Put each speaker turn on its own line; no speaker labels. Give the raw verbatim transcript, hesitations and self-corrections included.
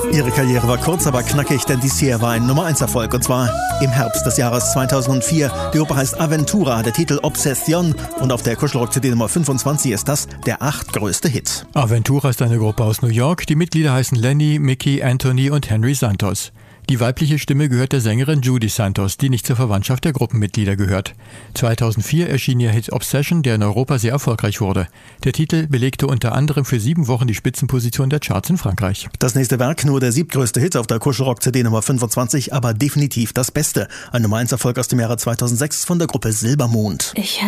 Ihre Karriere war kurz, aber knackig, denn dies hier war ein Nummer eins Erfolg. Und zwar im Herbst des Jahres zweitausendvier. Die Oper heißt Aventura, der Titel Obsession. Und auf der Kuschelrock-C D Nummer fünfundzwanzig ist das der achtgrößte Hit.
Aventura ist eine Gruppe aus New York. Die Mitglieder heißen Lenny, Mickey, Anthony und Henry Santos. Die weibliche Stimme gehört der Sängerin Judy Santos, die nicht zur Verwandtschaft der Gruppenmitglieder gehört. zweitausendvier erschien ihr Hit Obsession, der in Europa sehr erfolgreich wurde. Der Titel belegte unter anderem für sieben Wochen die Spitzenposition der Charts in Frankreich.
Das nächste Werk, nur der siebtgrößte Hit auf der Kuschelrock-C D Nummer fünfundzwanzig, aber definitiv das Beste. Ein Nummer eins Erfolg aus dem Jahre zweitausendsechs von der Gruppe Silbermond.
Ich